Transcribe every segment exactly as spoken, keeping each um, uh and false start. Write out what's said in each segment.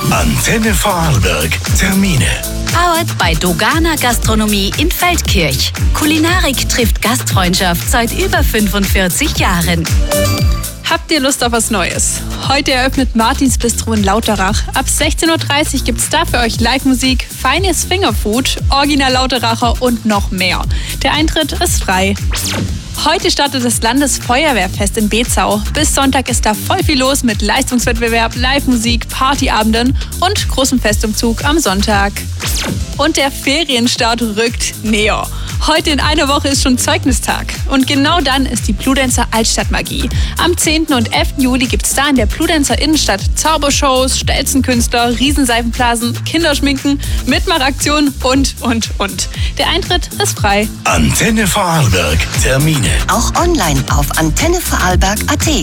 Antenne Vorarlberg. Termine. Powered by Dogana Gastronomie in Feldkirch. Kulinarik trifft Gastfreundschaft seit über fünfundvierzig Jahren. Habt ihr Lust auf was Neues? Heute eröffnet Martins Bistro in Lauterach. Ab sechzehn Uhr dreißig gibt's da für euch Live-Musik, feines Fingerfood, Original Lauteracher und noch mehr. Der Eintritt ist frei. Heute startet das Landesfeuerwehrfest in Bezau. Bis Sonntag ist da voll viel los mit Leistungswettbewerb, Live-Musik, Partyabenden und großem Festumzug am Sonntag. Und der Ferienstart rückt näher. Heute in einer Woche ist schon Zeugnistag. Und genau dann ist die Bludenzer Altstadtmagie. Am zehnten und elften Juli gibt's da in der Bludenzer Innenstadt Zaubershows, Stelzenkünstler, Riesenseifenblasen, Kinderschminken, Mitmachaktionen und, und, und. Der Eintritt ist frei. Antenne Vorarlberg. Termine. Auch online auf antenne vorarlberg punkt at.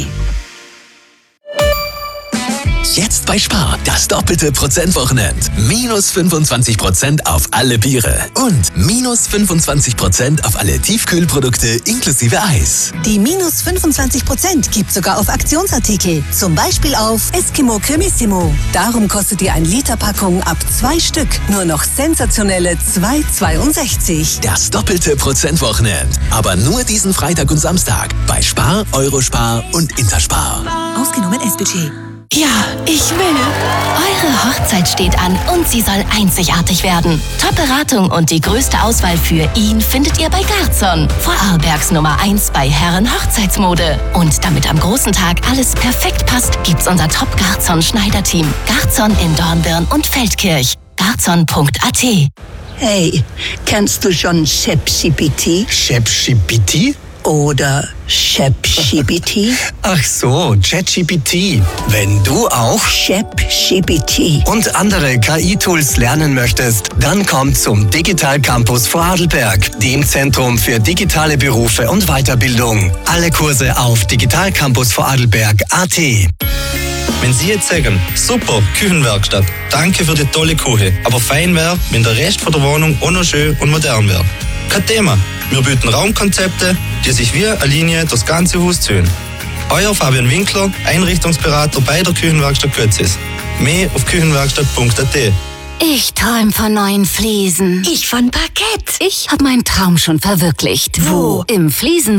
Jetzt bei Spar, das doppelte Prozentwochenend. Minus fünfundzwanzig Prozent auf alle Biere und minus fünfundzwanzig Prozent auf alle Tiefkühlprodukte inklusive Eis. Die minus fünfundzwanzig Prozent gibt sogar auf Aktionsartikel, zum Beispiel auf Eskimo Cremissimo. Darum kostet ihr ein Liter Packung ab zwei Stück nur noch sensationelle zwei Euro zweiundsechzig. Das doppelte Prozentwochenend. Aber nur diesen Freitag und Samstag bei Spar, Eurospar und Interspar. Ausgenommen S-Budget. Ja, ich will. Eure Hochzeit steht an und sie soll einzigartig werden. Top-Beratung und die größte Auswahl für ihn findet ihr bei Garzon. Vorarlbergs Nummer eins bei Herren-Hochzeitsmode. Und damit am großen Tag alles perfekt passt, gibt's unser Top-Garzon-Schneiderteam. Garzon in Dornbirn und Feldkirch. garzon punkt at. Hey, kennst du schon ChatGPT? ChatGPT? Oder ChatGPT? Ach so, ChatGPT. Wenn du auch ChatGPT und andere K I-Tools lernen möchtest, dann komm zum Digital Campus Vorarlberg, dem Zentrum für digitale Berufe und Weiterbildung. Alle Kurse auf digital campus vorarlberg punkt at. Wenn Sie jetzt sagen, super, Küchenwerkstatt, danke für die tolle Küche, aber fein wäre, wenn der Rest von der Wohnung auch noch schön und modern wäre. Kein Thema, wir bieten Raumkonzepte, die sich wie eine Linie durchs ganze Haus ziehen. Euer Fabian Winkler, Einrichtungsberater bei der Küchenwerkstatt Götzis. Mehr auf küchenwerkstatt punkt at. Ich träum von neuen Fliesen. Ich von Parkett. Ich habe meinen Traum schon verwirklicht. Wo? Im Fliesen